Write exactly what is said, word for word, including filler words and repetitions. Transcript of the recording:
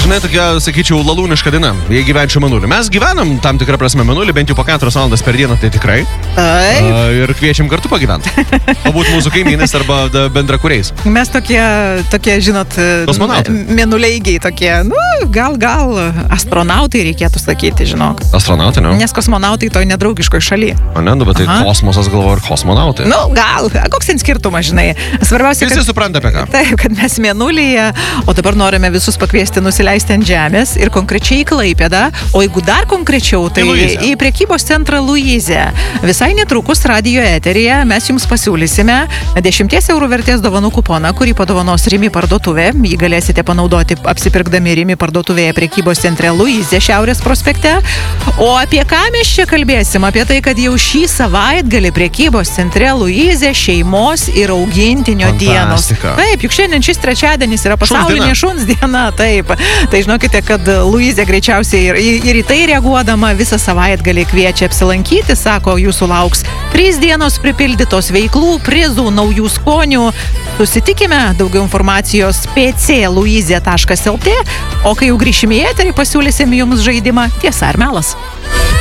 žinai, tokia, sakyčiau, lalūniška diena. Jei gyvenčiau Mėnulį. Mes gyvenam tam tikrą prasme Mėnulį, bent jau po keturias valandas per dieną, tai tikrai. Taip. A, ir kviečiam kartu pagyventi. Pabūt mūsų kaimynais arba bendrakuriais. Mes tokie, tokie, žinot, kosmonautai. Mėnuleigiai tokie, nu, gal, gal, astronautai reikėtų sakyti, žinok. Astronautai, ne? Nes kosmonautai toj nedraugiškoj šaly. O ne, nu, bet tai Aha. kosmosas galvo ir kosmonautai. Nu, gal, koks ten skirtumas, žinai. Svarbiausia, Visi supranta apie ką. Taip, kad mes Mėnulyje, o dabar norime visus pakviesti nusileisti ant žemės ir konkrečiai į Klaipėdą, o jeigu dar konkrečiau, tai Į Luizę. į prekybos centrą Luizę. Visai netrukus radijo eteryje mes jums pasiūlysime dešimties eurų vertės dovanų kuponą, kurį padovanos Rimi parduotuvė. Jį galėsite panaudoti apsipirkdami Rimi parduotuvėje prekybos centre Luizė Šiaurės prospekte. O apie ką mes čia kalbėsim? Apie tai, kad jau šį savaitgalį prekybos centre Luizė šeimos ir augintinio dienos. Fantastika. Taip, juk šiandien šis trečiadienis yra pasaulinė šuns diena, taip. Tai žinokite, kad Luizė greičiausiai ir, ir į tai reaguodama visą savaitgalį kviečia apsilankyti, sako, jūsų lauks trys dienos pripildytos veiklų, prizų, naujų skonių. Susitikime, daugiau informacijos p c luizė taškas l t, o kai jau grįšime į eterį, pasiūlysim jums žaidimą Tiesa ar melas.